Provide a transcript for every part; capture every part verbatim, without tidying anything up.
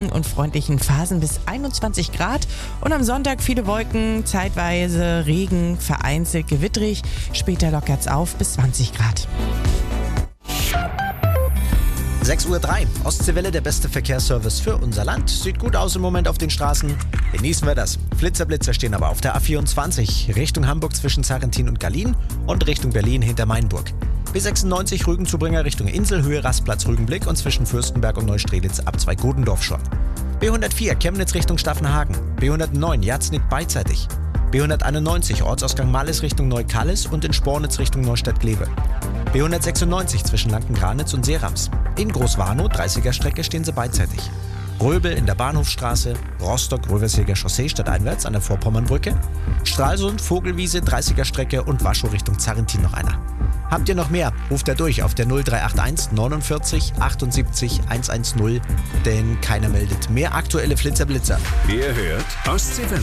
sonnigen und freundlichen Phasen bis einundzwanzig Grad. Und am Sonntag viele Wolken, zeitweise Regen, vereinzelt gewitterig. Später lockert's auf bis zwanzig Grad. sechs Uhr drei. Ostseewelle, der beste Verkehrsservice für unser Land. Sieht gut aus im Moment auf den Straßen. Genießen wir das. Flitzer-Blitzer stehen aber auf der A vierundzwanzig Richtung Hamburg zwischen Sarrentin und Gallien und Richtung Berlin hinter Mainburg. B sechsundneunzig Rügenzubringer Richtung Inselhöhe, Rastplatz Rügenblick und zwischen Fürstenberg und Neustrelitz ab zwei Godendorf schon. B hundertvier Chemnitz Richtung Staffenhagen. B hundertneun Jatznick beidseitig. B hunderteinundneunzig Ortsausgang Malles Richtung Neukallis und in Spornitz Richtung Neustadt-Glewe. B hundertsechsundneunzig zwischen Lanken-Granitz und Seerams. In Großwarnow, dreißiger Strecke, stehen sie beidseitig. Röbel in der Bahnhofstraße, Rostock-Röverseger Chaussee stadteinwärts an der Vorpommernbrücke, Stralsund, Vogelwiese, dreißiger Strecke und Waschow Richtung Zarrentin noch einer. Habt ihr noch mehr? Ruft er durch auf der null drei acht eins neunundvierzig achtundsiebzig hundertzehn, denn keiner meldet mehr aktuelle Flitzer-Blitzer. Ihr hört Ostseewelle.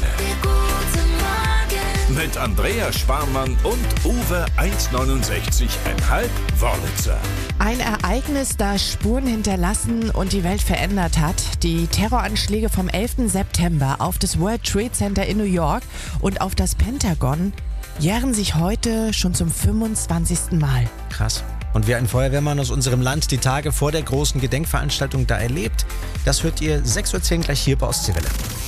Mit Andrea Sparmann und Uwe eins neunundsechzig Komma fünf Wörlitzer. Ein Ereignis, das Spuren hinterlassen und die Welt verändert hat. Die Terroranschläge vom elften September auf das World Trade Center in New York und auf das Pentagon jähren sich heute schon zum fünfundzwanzigsten Mal. Krass. Und wie ein Feuerwehrmann aus unserem Land die Tage vor der großen Gedenkveranstaltung da erlebt, das hört ihr sechs Uhr zehn gleich hier bei Ostseewelle.